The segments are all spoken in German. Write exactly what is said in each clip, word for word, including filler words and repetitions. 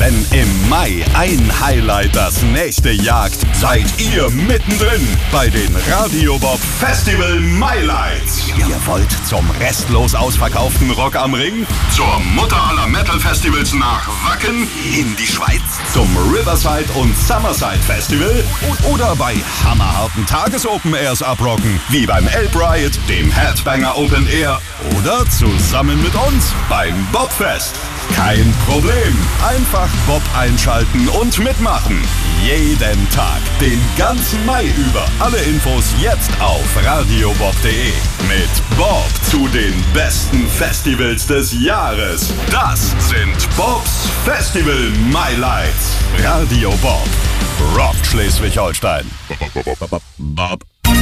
Wenn im Mai ein Highlight das nächste jagt, seid ihr mittendrin bei den Radio Bob Festival Mailights. Ihr wollt zum restlos ausverkauften Rock am Ring, zur Mutter aller Metal Festivals nach Wacken, in die Schweiz, zum Riverside und Summerside Festival oder bei hammerharten Tages-Open Airs abrocken, wie beim Elb Riot, dem Headbanger Open Air oder zusammen mit uns beim Bobfest. Kein Problem. Einfach Bob einschalten und mitmachen. Jeden Tag, den ganzen Mai über. Alle Infos jetzt auf radiobob punkt de. Mit Bob zu den besten Festivals des Jahres. Das sind Bobs Festival Mailights. Radio Bob. Rockt Schleswig-Holstein. Bob.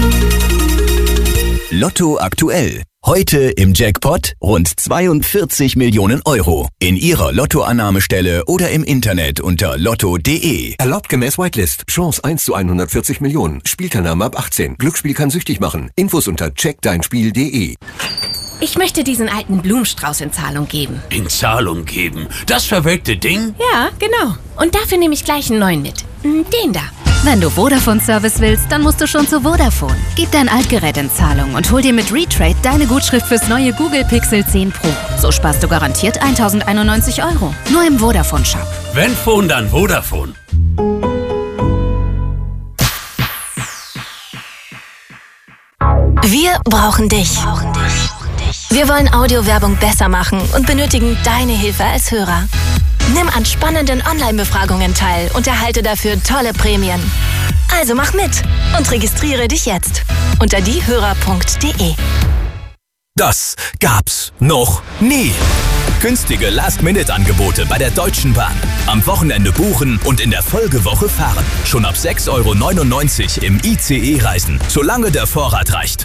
Lotto aktuell. Heute im Jackpot rund zweiundvierzig Millionen Euro. In Ihrer Lottoannahmestelle oder im Internet unter lotto punkt de. Erlaubt gemäß Whitelist. Chance eins zu hundertvierzig Millionen. Spielteilnahme ab achtzehn. Glücksspiel kann süchtig machen. Infos unter check dein spiel punkt de. Ich möchte diesen alten Blumenstrauß in Zahlung geben. In Zahlung geben? Das verwelkte Ding? Ja, genau. Und dafür nehme ich gleich einen neuen mit. Den da. Wenn du Vodafone-Service willst, dann musst du schon zu Vodafone. Gib dein Altgerät in Zahlung und hol dir mit Retrade deine Gutschrift fürs neue Google Pixel zehn Pro. So sparst du garantiert eintausendeinundneunzig Euro. Nur im Vodafone-Shop. Wenn Phone, dann Vodafone. Wir brauchen dich. Wir wollen Audiowerbung besser machen und benötigen deine Hilfe als Hörer. Nimm an spannenden Online-Befragungen teil und erhalte dafür tolle Prämien. Also mach mit und registriere dich jetzt unter diehörer punkt de. Das gab's noch nie. Günstige Last-Minute-Angebote bei der Deutschen Bahn. Am Wochenende buchen und in der Folgewoche fahren. Schon ab sechs Euro neunundneunzig im I C E reisen, solange der Vorrat reicht.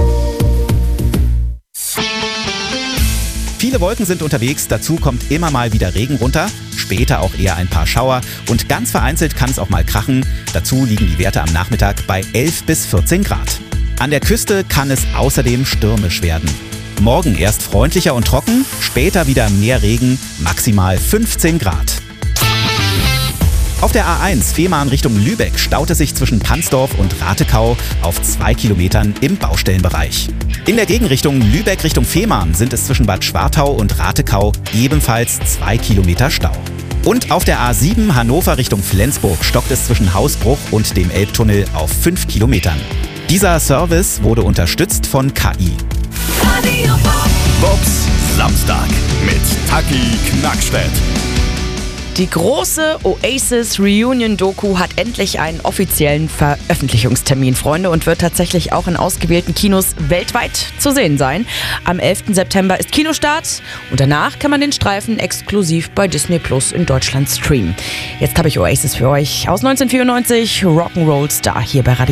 Viele Wolken sind unterwegs, dazu kommt immer mal wieder Regen runter, später auch eher ein paar Schauer und ganz vereinzelt kann es auch mal krachen. Dazu liegen die Werte am Nachmittag bei elf bis vierzehn Grad. An der Küste kann es außerdem stürmisch werden. Morgen erst freundlicher und trocken, später wieder mehr Regen, maximal fünfzehn Grad. Auf der A eins Fehmarn Richtung Lübeck staut es sich zwischen Pansdorf und Ratekau auf zwei Kilometern im Baustellenbereich. In der Gegenrichtung Lübeck Richtung Fehmarn sind es zwischen Bad Schwartau und Ratekau ebenfalls zwei Kilometer Stau. Und auf der A sieben Hannover Richtung Flensburg stockt es zwischen Hausbruch und dem Elbtunnel auf fünf Kilometern. Dieser Service wurde unterstützt von K I. Bobs Samstag mit Taki Knackstedt. Die große Oasis Reunion Doku hat endlich einen offiziellen Veröffentlichungstermin, Freunde, und wird tatsächlich auch in ausgewählten Kinos weltweit zu sehen sein. Am elften September ist Kinostart und danach kann man den Streifen exklusiv bei Disney Plus in Deutschland streamen. Jetzt habe ich Oasis für euch aus neunzehnhundertvierundneunzig, Rock'n'Roll Star hier bei Radio